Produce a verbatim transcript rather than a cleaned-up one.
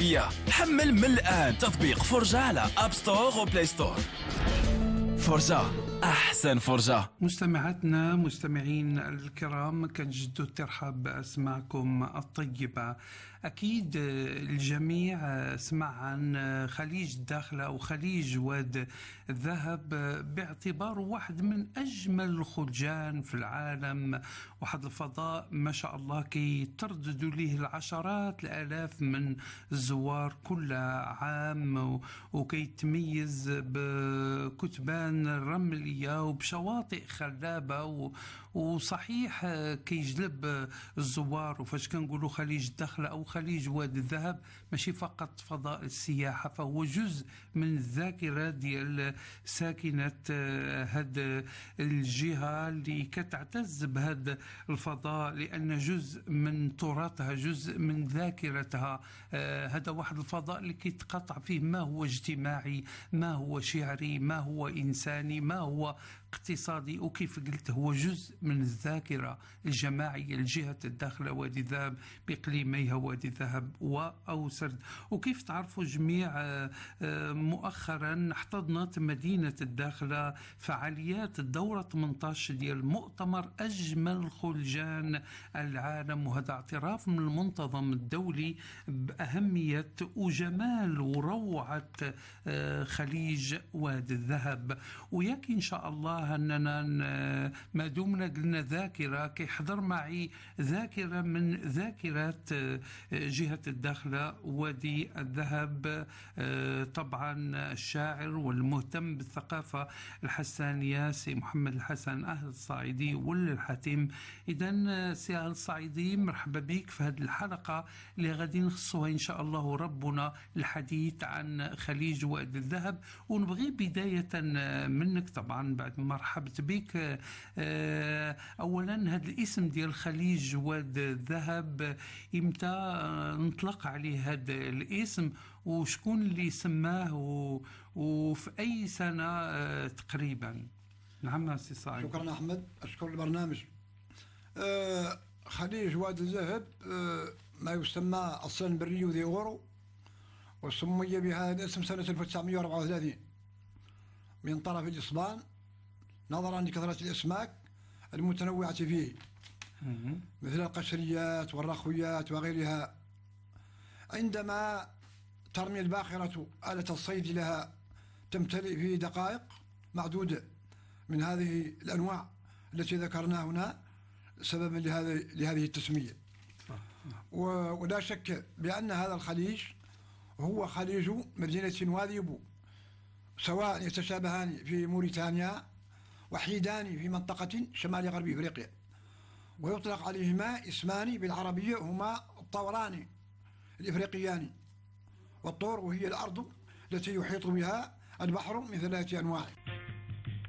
العربية. حمل من الآن تطبيق فرجة على أب ستور وبلاي ستور. فرجة، أحسن فرجة. مستمعاتنا مستمعين الكرام، كنجدوا الترحاب بأسماعكم الطيبة. أكيد الجميع سمع عن خليج الداخلة أو خليج واد الذهب باعتباره واحد من أجمل الخلجان في العالم، واحد الفضاء ما شاء الله كي ترددوا ليه العشرات الآلاف من الزوار كل عام، وكي تميز بكتبان الرملية وبشواطئ خلابة، وصحيح كيجلب الزوار. وفاش كنقولوا خليج الداخلة أو خليج واد الذهب ماشي فقط فضاء السياحة، فهو جزء من الذاكرة ديال ساكنة هاد الجهة اللي كتعتز بهذا الفضاء، لأن جزء من تراثها، جزء من ذاكرتها. هذا واحد الفضاء اللي كيتقطع فيه ما هو اجتماعي، ما هو شعري، ما هو إنساني، ما هو اقتصادي، وكيف قلت هو جزء من الذاكرة الجماعية لجهة الداخلة وادي الذهب بإقليميها وادي الذهب أو سرد. وكيف تعرفوا جميع مؤخرا احتضنت مدينة الداخلة فعاليات الدورة ثمانية عشر ديال مؤتمر أجمل خلجان العالم، وهذا اعتراف من المنتظم الدولي بأهمية وجمال وروعة خليج وادي الذهب. وياك إن شاء الله أننا ما دمنا قلنا ذاكرة كيحضر معي ذاكرة من ذاكرات جهة الداخلة وادي الذهب، طبعا الشاعر والمهتم بالثقافة الحسانية سي محمد الحسن أهل الصعيدي ولا الحاتم. إذن سي أهل الصعيدي مرحبا بك في هذه الحلقة اللي غادي نخصوها إن شاء الله ربنا الحديث عن خليج وادي الذهب. ونبغي بداية منك طبعا بعد ما مرحبت بك، أولا هذا الاسم ديال خليج واد الذهب إمتى نطلق عليه هذا الاسم، وشكون اللي سماه، وفي أي سنة تقريبا؟ نعم سي صاحبي. شكرا أحمد، أشكر البرنامج. آه خليج واد الذهب آه ما يسمى أصلا بريو ذي غورو، وسمي بهذا الاسم سنة ألف وتسعمائة وأربعة وثلاثين من طرف الإصبان، نظرا لكثرة الأسماك المتنوعة فيه مثل القشريات والرخويات وغيرها. عندما ترمي الباخرة آلة الصيد لها تمتلئ في دقائق معدودة من هذه الأنواع التي ذكرناها هنا سببا لهذه لهذه التسمية. ولا شك بأن هذا الخليج هو خليج مدينة واذيبو، سواء يتشابهان في موريتانيا وحيدان في منطقة شمال غرب إفريقيا، ويطلق عليهما اسمان بالعربية هما الطوران الإفريقيان، والطور وهي الأرض التي يحيط بها البحر من ثلاثة أنواع.